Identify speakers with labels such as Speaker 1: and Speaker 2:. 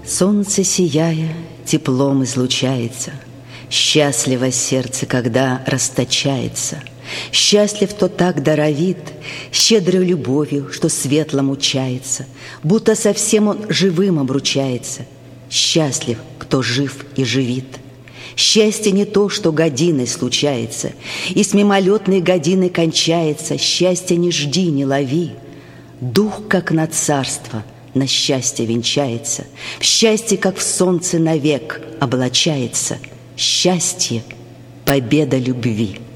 Speaker 1: Солнце, сияя, теплом излучается. Счастливо сердце, когда расточается. Счастлив, кто так даровит щедрой любовью, что светлом учается, будто совсем он живым обручается. Счастлив, кто жив и живит. Счастье не то, что годиной случается, и с мимолетной годиной кончается. Счастье не жди, не лови. Дух, как на царство, на счастье венчается. В счастье, как в солнце, навек облачается. Счастье — победа любви.